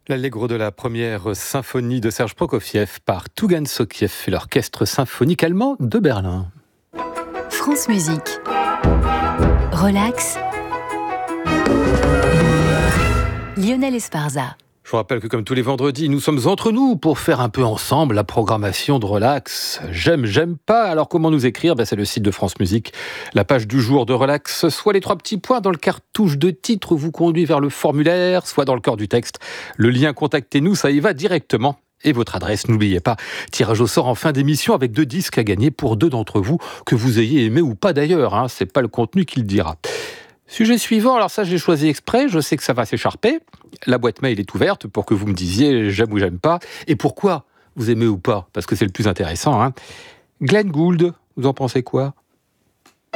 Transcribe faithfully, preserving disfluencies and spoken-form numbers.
L'allegro de la première symphonie de Serge Prokofiev par Tougan Sokiev et l'orchestre symphonique allemand de Berlin. France Musique. Relax. Lionel Esparza. Je vous rappelle que comme tous les vendredis, nous sommes entre nous pour faire un peu ensemble la programmation de Relax. J'aime, j'aime pas. Alors comment nous écrire ? Ben, c'est le site de France Musique. La page du jour de Relax, soit les trois petits points dans le cartouche de titre vous conduit vers le formulaire, soit dans le corps du texte. Le lien contactez-nous, ça y va directement. Et votre adresse, n'oubliez pas. Tirage au sort en fin d'émission avec deux disques à gagner pour deux d'entre vous, que vous ayez aimé ou pas d'ailleurs. Hein, c'est pas le contenu qui le dira. Sujet suivant, alors ça j'ai choisi exprès, je sais que ça va s'écharper. La boîte mail est ouverte pour que vous me disiez j'aime ou j'aime pas. Et pourquoi vous aimez ou pas, parce que c'est le plus intéressant. Hein. Glenn Gould, vous en pensez quoi ?